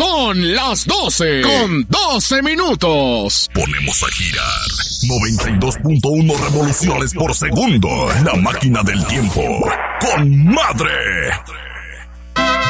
Son las 12:12. Ponemos a girar 92.1 revoluciones por segundo. La máquina del tiempo. ¡Con madre!